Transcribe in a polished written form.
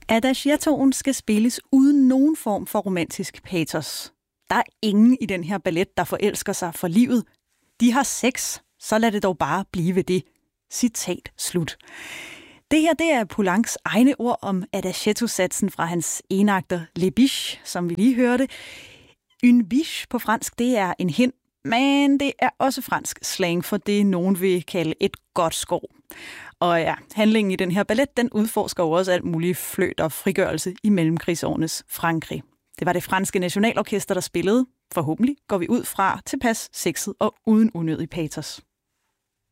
Adagietoen skal spilles uden nogen form for romantisk patos. Der er ingen i den her ballet, der forelsker sig for livet. De har sex, så lad det dog bare blive ved det. Citat slut. Det her, det er Poulencs egne ord om adagietto-satsen fra hans enakter Les Biches, som vi lige hørte. Une biche på fransk, det er en hind, men det er også fransk slang for det, nogen vil kalde et godt skov. Og ja, handlingen i den her ballet, den udforsker jo også alt muligt fløt og frigørelse i mellemkrigsårenes Frankrig. Det var det franske nationalorkester, der spillede. Forhåbentlig går vi ud fra tilpas sexet og uden unødig patos.